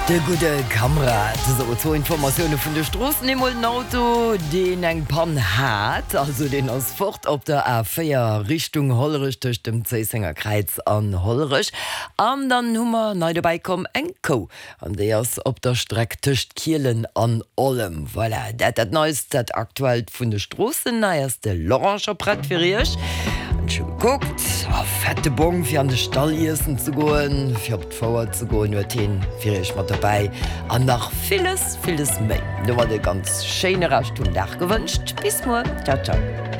De gute Kamera so Informationen vun der Straßen im Auto, den eng Pan hat, also den aus fort op der A4 Richtung Hollerich durch dem Zeisinger Kreuz an Hollerich. Am dann Nummer neu dabei kom eng Co an der op der Streck töcht Kielen an Olem. Voilà, dat neuest dat aktuell vun der Straßen naierste Loranger Brett firisch. Geguckt fette Bon fir an de Stalliessen zu goen, fir op d'Vwer zu goen hue teen firich mat dabei an nach vieles méi. Du war de ganz schene Rastung Dach gewünscht. Bis morgen. Ciao ciao.